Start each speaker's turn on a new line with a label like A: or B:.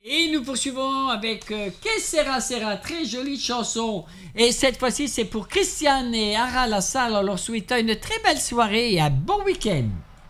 A: Et nous poursuivons avec Que sera sera, très jolie chanson. Et cette fois-ci, c'est pour Christiane et Ara Lassalle en leur souhaitant une très belle soirée et un bon week-end.